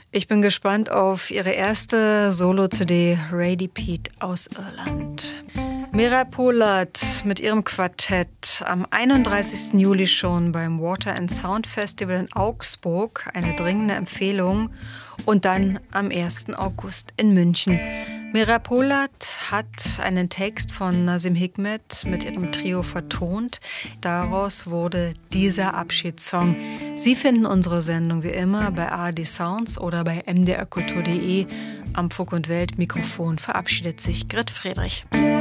Ich bin gespannt auf ihre erste Solo-CD Radie Peat aus Irland. Mireille Polat mit ihrem Quartett am 31. Juli schon beim Water and Sound Festival in Augsburg, eine dringende Empfehlung, und dann am 1. August in München. Mireille Polat hat einen Text von Nazim Hikmet mit ihrem Trio vertont. Daraus wurde dieser Abschiedssong. Sie finden unsere Sendung wie immer bei ARD Sounds oder bei mdrkultur.de. Am Funk und Welt Mikrofon verabschiedet sich Grit Friedrich.